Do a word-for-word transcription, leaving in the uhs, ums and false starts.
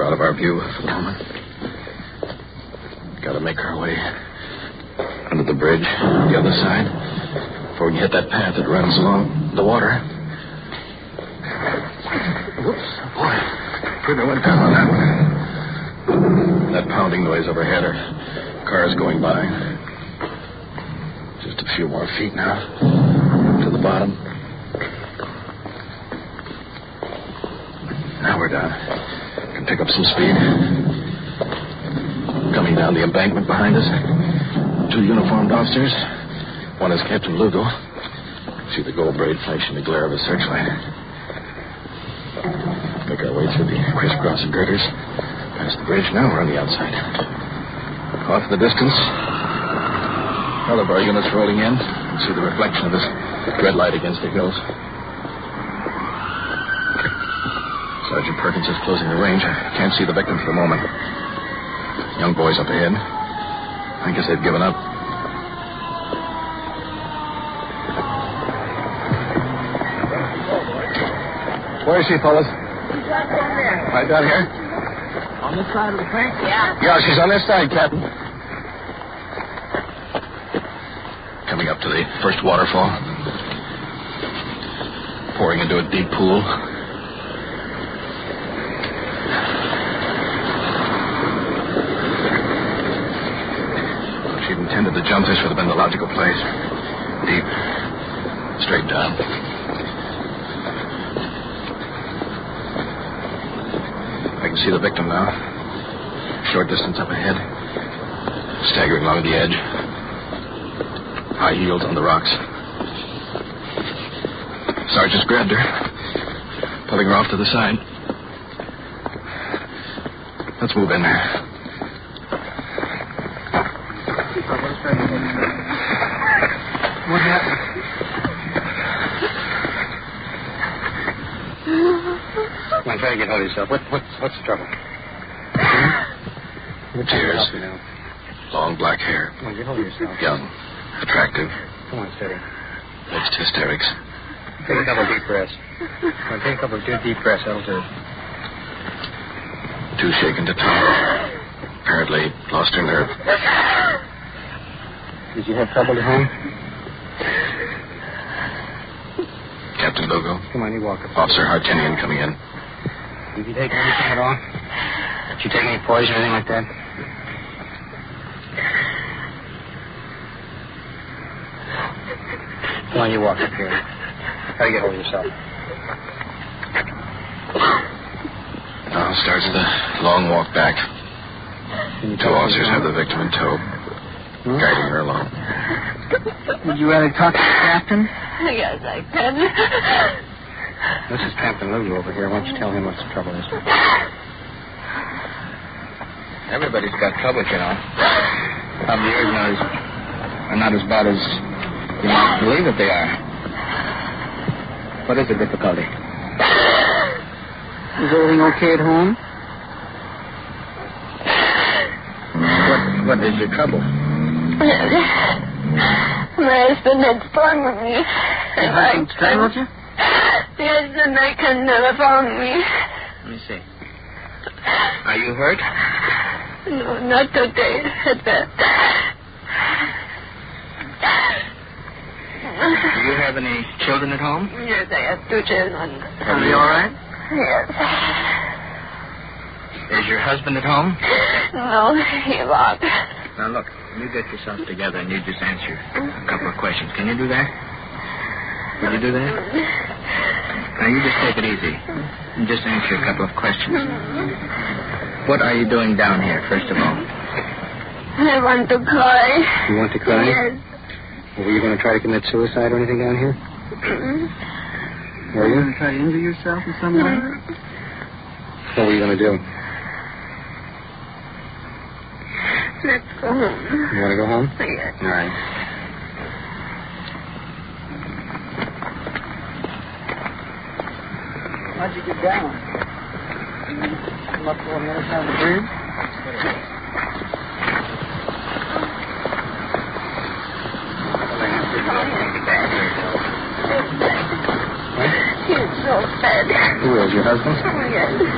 her out of our view for the moment. Gotta make our way under the bridge on the other side before we can hit that path that runs along the water. Whoops, boy. Pretty went down on that one. That pounding noise overhead are cars going by. Just a few more feet now to the bottom. Now we're down. Can pick up some speed. Coming down the embankment behind us, two uniformed officers. One is Captain Lugo. See the gold braid flashing the glare of a searchlight. Make our way through the crisscrossing girders. Past the bridge. Now we're on the outside. Off in the distance, all of our units rolling in. See the reflection of this red light against the hills. Sergeant Perkins is closing the range. I can't see the victim for the moment. Young boys up ahead. I guess they've given up. Where is she, fellas? She's right down there. Right down here? On this side of the bank? Yeah. Yeah, she's on this side, Captain. Coming up to the first waterfall. Pouring into a deep pool. If she'd intended to jump, this would have been the logical place. Deep. Straight down. I can see the victim now. Short distance up ahead. Staggering along the edge. High heels on the rocks. Sergeant's grabbed her. Pulling her off to the side. Let's move in there. What happened? Come on, try to get hold of yourself. What, what, what's the trouble? Hmm? Tears. Long black hair. Come on, get hold of yourself. Young. Attractive. Come on, steady. Mixed hysterics. Take a couple of deep breaths. Come on, take a couple of deep breaths. That'll do. Too shaken to talk. Apparently lost her nerve. Did you have trouble at home? Captain Lugo. Come on, you walk up. Officer Hartinian coming in. Did you take anything at all? Did you take any poison or anything like that? Come on, you walk up here. Try to get hold of yourself. Now starts the long walk back. Two officers have the victim in tow, Hmm? guiding her along. Would you rather talk to the captain? Yes, I can. This is Captain Lugo over here. Why don't you tell him what the trouble is? Everybody's got trouble, you know. Some years now are not as bad as you might believe that they are. What is the difficulty? Is everything okay at home? What What is your trouble? My husband had strangled me. Your husband strangled you? Yes, and I can never found me. Let me see. Are you hurt? No, not today. At that. Do you have any children at home? Yes, I have two children. Are they all right? Yes. Is your husband at home? No, he walked. Now, look, you get yourself together and you just answer a couple of questions. Can you do that? Will you do that? Now, you just take it easy and just answer a couple of questions. What are you doing down here, first of all? I want to cry. You want to cry? Yes. Well, were you going to try to commit suicide or anything down here? Were you? going to try to injure yourself in some way? What were you going to do? Let's go home. You want to go home? Yes. All right. How'd you get down? Come up on the other side of the bridge? He's so bad. Who is your husband? Yes.